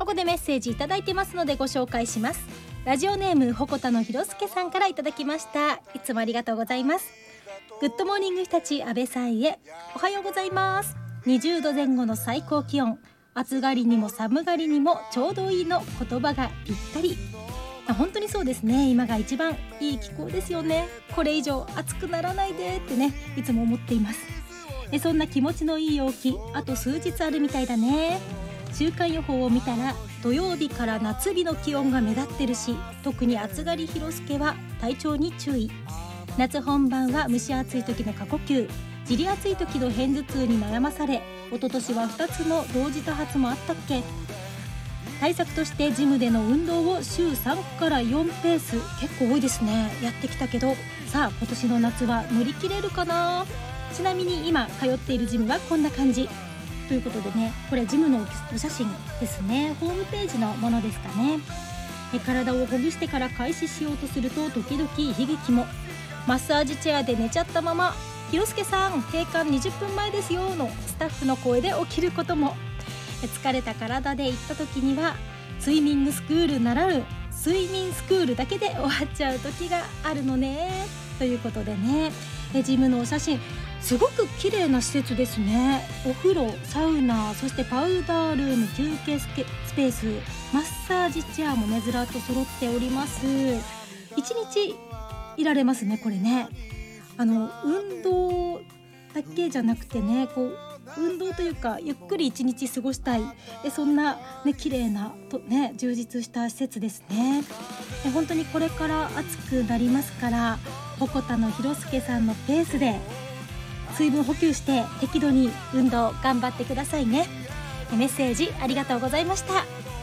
こでメッセージいただいてますのでご紹介します。ラジオネームほこたのひろすけさんからいただきました。いつもありがとうございます。グッドモーニング日立安倍さんへおはようございます。20度前後の最高気温、暑がりにも寒がりにもちょうどいいの言葉がぴったり。本当にそうですね。今が一番いい気候ですよね。これ以上暑くならないでってね、いつも思っています。そんな気持ちのいい陽気、あと数日あるみたいだね。週間予報を見たら土曜日から夏日の気温が目立ってるし、特に暑がり広助は体調に注意。夏本番は蒸し暑い時の過呼吸、じり暑い時の片頭痛に悩まされ、一昨年は2つの同時多発もあったっけ。対策としてジムでの運動を週3から4ペース、結構多いですね、やってきたけど、さあ今年の夏は乗り切れるかな。ちなみに今通っているジムはこんな感じということでね、これジムのお写真ですね。ホームページのものですかね。体をほぐしてから開始しようとすると時々悲劇も。マッサージチェアで寝ちゃったまま、ひろすけさん閉館20分前ですよのスタッフの声で起きることも。疲れた体で行った時にはスイミングスクールならぬ睡眠スクールだけで終わっちゃう時があるのね、ということでね、ジムのお写真すごく綺麗な施設ですね。お風呂、サウナ、そしてパウダールーム、休憩スペース、マッサージチェアもねずらっと揃っております。1日いられますね、これね。運動だけじゃなくてね、こう運動というかゆっくり1日過ごしたい、そんなね綺麗なとね充実した施設ですね。本当にこれから暑くなりますから、ほこたのひろすけさんのペースで水分補給して適度に運動頑張ってくださいね。メッセージありがとうございました。